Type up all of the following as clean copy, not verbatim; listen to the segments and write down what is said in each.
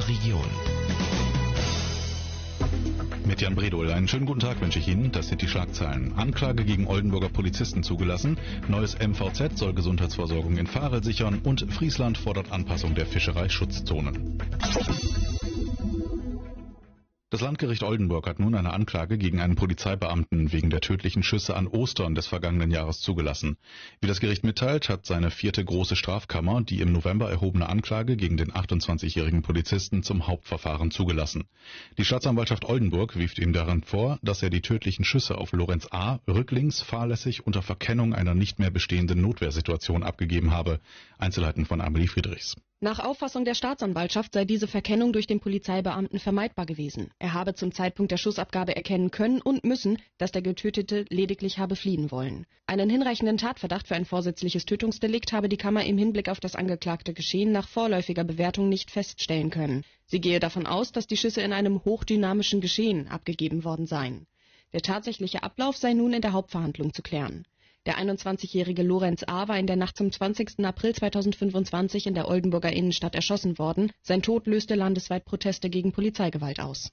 unserer Region. Mit Jan Bredol. Einen schönen guten Tag wünsche ich Ihnen. Das sind die Schlagzeilen. Anklage gegen Oldenburger Polizisten zugelassen. Neues MVZ soll Gesundheitsversorgung in Varel sichern. Und Friesland fordert Anpassung der Fischereischutzzonen. Das Landgericht Oldenburg hat nun eine Anklage gegen einen Polizeibeamten wegen der tödlichen Schüsse an Ostern des vergangenen Jahres zugelassen. Wie das Gericht mitteilt, hat seine 4. große Strafkammer die im November erhobene Anklage gegen den 28-jährigen Polizisten zum Hauptverfahren zugelassen. Die Staatsanwaltschaft Oldenburg wirft ihm daran vor, dass er die tödlichen Schüsse auf Lorenz A. rücklings fahrlässig unter Verkennung einer nicht mehr bestehenden Notwehrsituation abgegeben habe. Einzelheiten von Amelie Friedrichs. Nach Auffassung der Staatsanwaltschaft sei diese Verkennung durch den Polizeibeamten vermeidbar gewesen. Er habe zum Zeitpunkt der Schussabgabe erkennen können und müssen, dass der Getötete lediglich habe fliehen wollen. Einen hinreichenden Tatverdacht für ein vorsätzliches Tötungsdelikt habe die Kammer im Hinblick auf das angeklagte Geschehen nach vorläufiger Bewertung nicht feststellen können. Sie gehe davon aus, dass die Schüsse in einem hochdynamischen Geschehen abgegeben worden seien. Der tatsächliche Ablauf sei nun in der Hauptverhandlung zu klären. Der 21-jährige Lorenz A. war in der Nacht zum 20. April 2025 in der Oldenburger Innenstadt erschossen worden. Sein Tod löste landesweit Proteste gegen Polizeigewalt aus.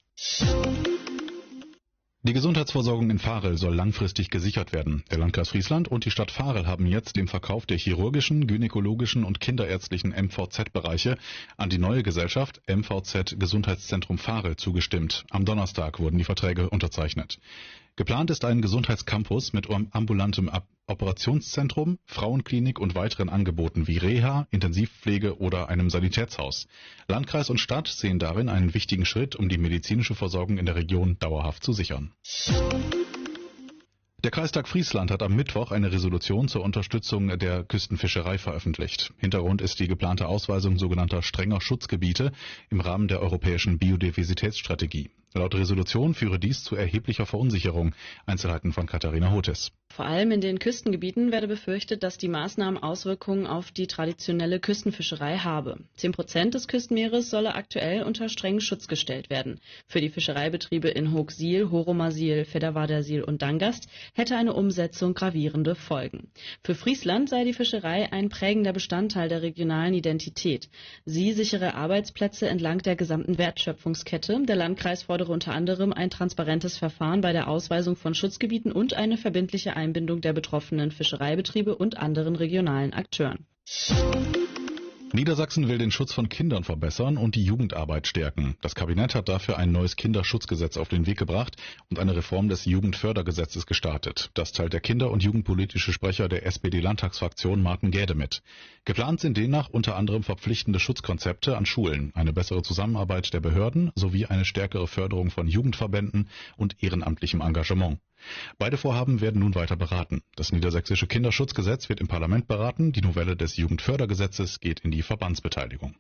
Die Gesundheitsversorgung in Varel soll langfristig gesichert werden. Der Landkreis Friesland und die Stadt Varel haben jetzt dem Verkauf der chirurgischen, gynäkologischen und kinderärztlichen MVZ-Bereiche an die neue Gesellschaft MVZ Gesundheitszentrum Varel zugestimmt. Am Donnerstag wurden die Verträge unterzeichnet. Geplant ist ein Gesundheitscampus mit ambulantem Operationszentrum, Frauenklinik und weiteren Angeboten wie Reha, Intensivpflege oder einem Sanitätshaus. Landkreis und Stadt sehen darin einen wichtigen Schritt, um die medizinische Versorgung in der Region dauerhaft zu sichern. Der Kreistag Friesland hat am Mittwoch eine Resolution zur Unterstützung der Küstenfischerei veröffentlicht. Hintergrund ist die geplante Ausweisung sogenannter strenger Schutzgebiete im Rahmen der europäischen Biodiversitätsstrategie. Laut Resolution führe dies zu erheblicher Verunsicherung. Einzelheiten von Katharina Hotes. Vor allem in den Küstengebieten werde befürchtet, dass die Maßnahmen Auswirkungen auf die traditionelle Küstenfischerei habe. 10% des Küstenmeeres solle aktuell unter strengen Schutz gestellt werden. Für die Fischereibetriebe in Hoogsiel, Horomasil, Vedderwadersiel und Dangast hätte eine Umsetzung gravierende Folgen. Für Friesland sei die Fischerei ein prägender Bestandteil der regionalen Identität. Sie sichere Arbeitsplätze entlang der gesamten Wertschöpfungskette. Der Landkreis fordere unter anderem ein transparentes Verfahren bei der Ausweisung von Schutzgebieten und eine verbindliche Einbindung der betroffenen Fischereibetriebe und anderen regionalen Akteuren. Niedersachsen will den Schutz von Kindern verbessern und die Jugendarbeit stärken. Das Kabinett hat dafür ein neues Kinderschutzgesetz auf den Weg gebracht und eine Reform des Jugendfördergesetzes gestartet. Das teilt der kinder- und jugendpolitische Sprecher der SPD-Landtagsfraktion Martin Gäde mit. Geplant sind demnach unter anderem verpflichtende Schutzkonzepte an Schulen, eine bessere Zusammenarbeit der Behörden sowie eine stärkere Förderung von Jugendverbänden und ehrenamtlichem Engagement. Beide Vorhaben werden nun weiter beraten. Das niedersächsische Kinderschutzgesetz wird im Parlament beraten, die Novelle des Jugendfördergesetzes geht in die Verbandsbeteiligung.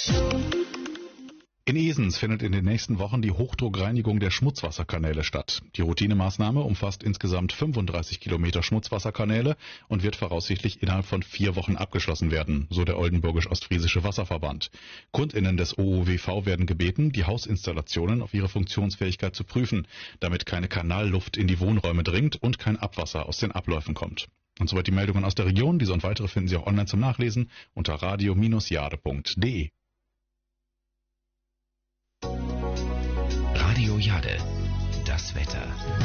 In Esens findet in den nächsten Wochen die Hochdruckreinigung der Schmutzwasserkanäle statt. Die Routinemaßnahme umfasst insgesamt 35 Kilometer Schmutzwasserkanäle und wird voraussichtlich innerhalb von 4 Wochen abgeschlossen werden, so der Oldenburgisch-Ostfriesische Wasserverband. KundInnen des OOWV werden gebeten, die Hausinstallationen auf ihre Funktionsfähigkeit zu prüfen, damit keine Kanalluft in die Wohnräume dringt und kein Abwasser aus den Abläufen kommt. Und soweit die Meldungen aus der Region. Diese und weitere finden Sie auch online zum Nachlesen unter radio-jade.de. Radio Jade, das Wetter.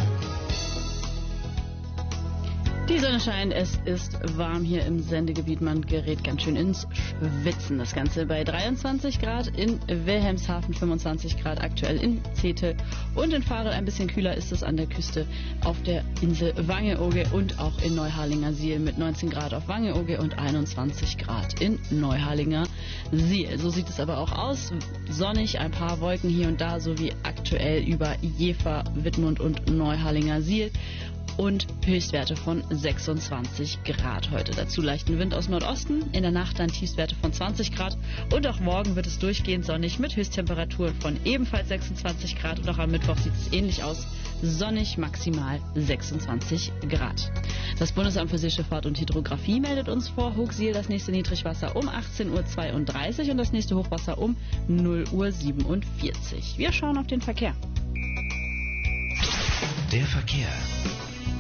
Die Sonne scheint, es ist warm hier im Sendegebiet, man gerät ganz schön ins Schwitzen. Das Ganze bei 23 Grad in Wilhelmshaven, 25 Grad aktuell in Zetel und in Varel ein bisschen kühler ist es an der Küste auf der Insel Wangeoge und auch in Neuharlinger Siel mit 19 Grad auf Wangeoge und 21 Grad in Neuharlinger Siel. So sieht es aber auch aus, sonnig, ein paar Wolken hier und da, so wie aktuell über Jever, Wittmund und Neuharlinger Siel. Und Höchstwerte von 26 Grad heute. Dazu leichten Wind aus Nordosten, in der Nacht dann Tiefstwerte von 20 Grad und auch morgen wird es durchgehend sonnig mit Höchsttemperaturen von ebenfalls 26 Grad und auch am Mittwoch sieht es ähnlich aus, sonnig maximal 26 Grad. Das Bundesamt für Seeschifffahrt und Hydrographie meldet uns vor Hoogsiel das nächste Niedrigwasser um 18:32 Uhr und das nächste Hochwasser um 0:47 Uhr. Wir schauen auf den Verkehr. Der Verkehr.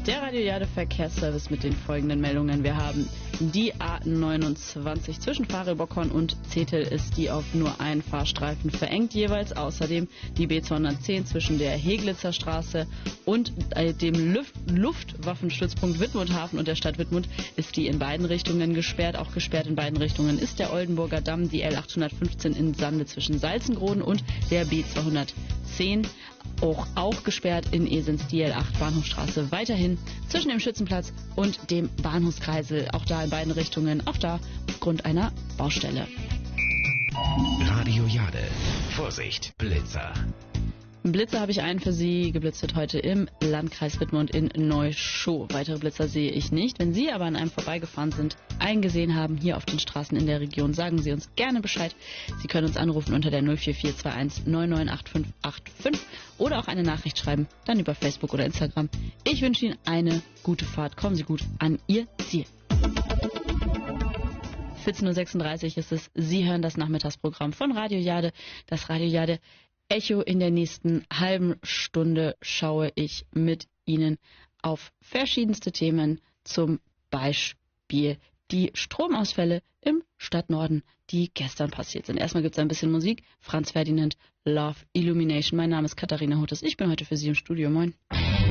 Der Radio Jade Verkehrsservice mit den folgenden Meldungen. Wir haben die A29 zwischen Farelbockhorn und Zetel ist die auf nur einen Fahrstreifen verengt jeweils. Außerdem die B210 zwischen der Heglitzer Straße und dem Luftwaffenstützpunkt Wittmundhafen und der Stadt Wittmund ist die in beiden Richtungen gesperrt. Auch gesperrt in beiden Richtungen ist der Oldenburger Damm, die L815 in Sande zwischen Salzengroden und der B210. Auch gesperrt in Esens die L8 Bahnhofstraße weiterhin zwischen dem Schützenplatz und dem Bahnhofskreisel. Auch da in beiden Richtungen, auch da aufgrund einer Baustelle. Radio Jade. Vorsicht, Blitzer. Blitzer habe ich einen für Sie. Geblitzt wird heute im Landkreis Wittmund in Neuschow. Weitere Blitzer sehe ich nicht. Wenn Sie aber an einem vorbeigefahren sind, einen gesehen haben hier auf den Straßen in der Region, sagen Sie uns gerne Bescheid. Sie können uns anrufen unter der 04421 998585 oder auch eine Nachricht schreiben, dann über Facebook oder Instagram. Ich wünsche Ihnen eine gute Fahrt. Kommen Sie gut an Ihr Ziel. 14.36 Uhr ist es. Sie hören das Nachmittagsprogramm von Radio Jade. Das Radio Jade Echo. In der nächsten halben Stunde schaue ich mit Ihnen auf verschiedenste Themen, zum Beispiel die Stromausfälle im Stadtnorden, die gestern passiert sind. Erstmal gibt es ein bisschen Musik. Franz Ferdinand, Love Illumination. Mein Name ist Katharina Huttes. Ich bin heute für Sie im Studio. Moin.